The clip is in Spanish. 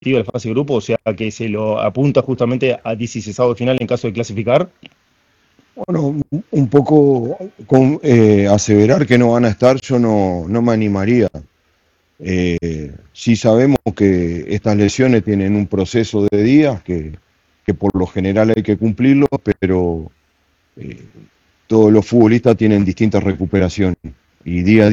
de la fase de grupo, o sea que se lo apunta justamente a 16 de final en caso de clasificar. Bueno, un poco aseverar que no van a estar, yo no me animaría. Sí sabemos que estas lesiones tienen un proceso de días que por lo general hay que cumplirlo, pero todos los futbolistas tienen distintas recuperaciones y día a día